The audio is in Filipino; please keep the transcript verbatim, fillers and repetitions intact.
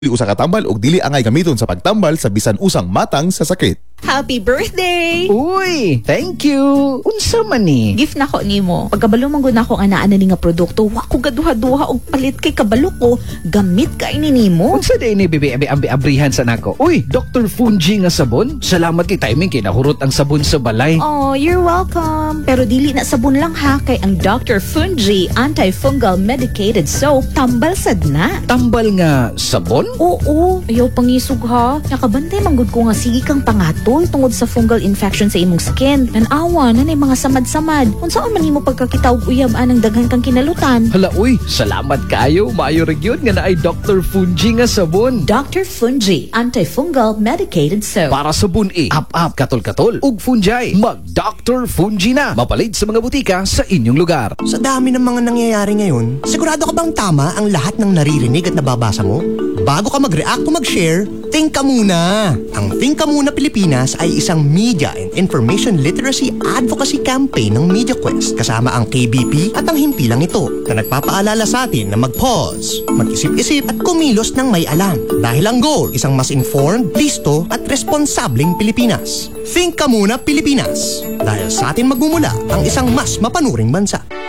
Dili usa ka tambal og dili angay gamiton sa pagtambal sa bisan usang matang sa sakit. Happy birthday! Uy, thank you. Unsa man ni? Gift na ko nimo. Pagkabalo man gud nako nga naa na ni nga produkto, wa ko gaduha-duha og palit kay kabalo ko. Gamit ka ini nimo. Unsa day ni bebe abi abi abrihan sa nako? Uy, Doctor Fungi nga sabon. Salamat kay timing kay nahurot ang sabon sa balay. Oh, you're welcome. Pero dili na sabon lang ha, kay ang Doctor Fungi Antifungal Medicated Soap tambal sad na. Tambal nga sabon? Oo, ayaw pangisog ha. Nakabantay manggod ko nga sige kang pangatol tungod sa fungal infection sa imong skin. Nanawa na na mga samad-samad. Unsaon man nimo pagkakita og uyab anang daghan kang kinalutan. Hala uy, salamat kayo. Maayo ra gyud nga naay Doctor Fungi nga sabon. Doctor Fungi Antifungal Medicated Soap. Para sabon e, up-up, katol-katol, ug fungi. Mag Doctor Fungi na. Mapalit sa mga butika sa inyong lugar. Sa dami ng mga nangyayari ngayon, sigurado ka bang tama ang lahat ng naririnig at nababasa mo? Bago ka mag-react o mag-share, think ka muna. Ang Think Ka Muna Pilipinas ay isang media and information literacy advocacy campaign ng MediaQuest kasama ang K B P at ang himpilang ito na nagpapaalala sa atin na mag-pause, mag-isip-isip at kumilos ng may alam. Dahil ang goal, isang mas informed, listo at responsableng Pilipinas. Think Ka Muna Pilipinas. Dahil sa atin magmumula ang isang mas mapanuring bansa.